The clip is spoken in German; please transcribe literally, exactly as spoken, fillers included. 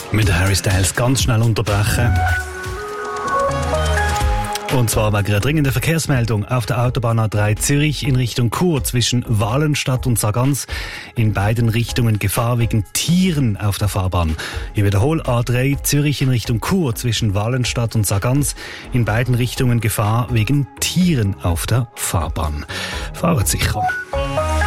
Mit Harry Styles ganz schnell unterbrechen. Und zwar wegen einer dringenden Verkehrsmeldung auf der Autobahn A drei Zürich in Richtung Chur zwischen Walenstadt und Sargans. In beiden Richtungen Gefahr wegen Tieren auf der Fahrbahn. Ich wiederhole, A drei Zürich in Richtung Chur zwischen Walenstadt und Sargans. In beiden Richtungen Gefahr wegen Tieren auf der Fahrbahn. Fahrt sicher.